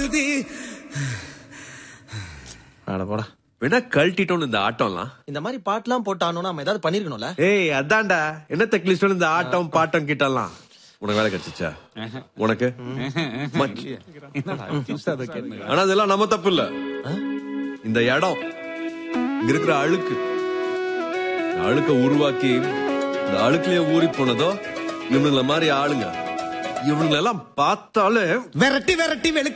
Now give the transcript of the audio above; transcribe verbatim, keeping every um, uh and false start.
ஓடுதி. அட போடா. வேணா கழட்டிட்டோம் இந்த ஆட்டம்லாம். இந்த மாதிரி பாட்டுலாம் போட்டானோன்னா நம்ம ஏதாவது பண்ணிருக்கணும்ல. ஏய் அதான்டா என்ன தெக்லிஸ்டோம் இந்த ஆட்டம் பாட்டம் கிட்டலாம். உனக்கு வேலை கிடைச்சிச்சா? உனக்கு ஆனா அதெல்லாம் நம்ம தப்பு இல்ல. இந்த இடம் இங்க இருக்கிற அழுக்கு அழுக்க உருவாக்கி இந்த அழுக்குலயே ஊறி போனதோ இவனுங்கள மாதிரி ஆளுங்க. இவனுங்களெல்லாம் பார்த்தாலே விரட்டி விரட்டி வெளுக்க